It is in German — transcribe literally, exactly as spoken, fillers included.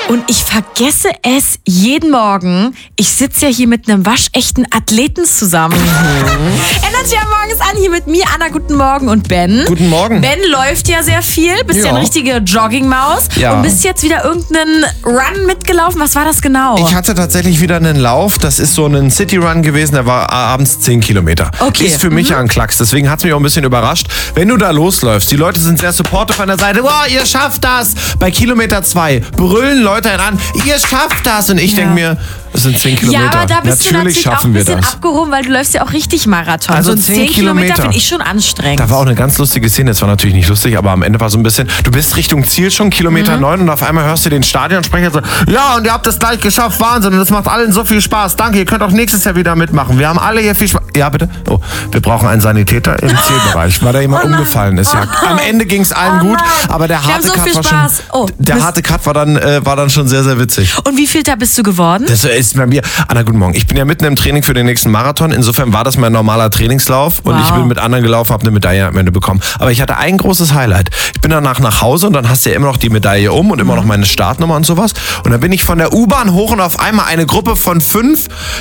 Und ich vergesse es jeden Morgen. Ich sitze ja hier mit einem waschechten Athleten zusammen. Mhm. Energy am Morgen ist an, hier mit mir, Anna, guten Morgen, und Ben. Guten Morgen. Ben läuft ja sehr viel, bist ja, Ja. eine richtige Joggingmaus. Ja. Und bist jetzt wieder irgendeinen Run mitgelaufen. Was war das genau? Ich hatte tatsächlich wieder einen Lauf. Das ist so ein City-Run gewesen, der war abends zehn Kilometer. Okay. Ist für mich ja ein Klacks, deswegen hat es mich auch ein bisschen überrascht. Wenn du da losläufst, die Leute sind sehr supportive an der Seite. Boah, ihr schafft das! Bei Kilometer zwei brüllen Leute einen an, ihr schafft das! Und ich Ja. denke mir, es sind zehn Kilometer. Ja, aber da bist natürlich du natürlich auch schaffen ein wir bisschen das. abgehoben, weil du läufst ja auch richtig Marathon. Also so zehn zehn Kilometer Kilometer finde ich schon anstrengend. Da war auch eine ganz lustige Szene. Das war natürlich nicht lustig, aber am Ende war so ein bisschen, du bist Richtung Ziel schon, Kilometer Mhm. neun, und auf einmal hörst du den Stadionsprecher so, ja, und ihr habt das gleich geschafft, Wahnsinn, und das macht allen so viel Spaß. Danke, ihr könnt auch nächstes Jahr wieder mitmachen. Wir haben alle hier viel Spaß. Ja, bitte? Oh, wir brauchen einen Sanitäter im Zielbereich, weil da jemand Oh nein. umgefallen ist. Ja, Oh am Ende ging es allen Oh gut, nein. aber der Wir haben harte so Cut viel war Spaß. schon, Oh, der Mist. harte Cut war dann, äh, war dann schon sehr, sehr witzig. Und wie viel da bist du geworden? Das ist bei mir. Anna, guten Morgen. Ich bin ja mitten im Training für den nächsten Marathon. Insofern war das mein normaler Trainingslauf. Und Wow. ich bin mit anderen gelaufen, habe eine Medaille am Ende bekommen. Aber ich hatte ein großes Highlight. Ich bin danach nach Hause und dann hast du ja immer noch die Medaille um und immer noch meine Startnummer und sowas. Und dann bin ich von der U-Bahn hoch und auf einmal eine Gruppe von fünf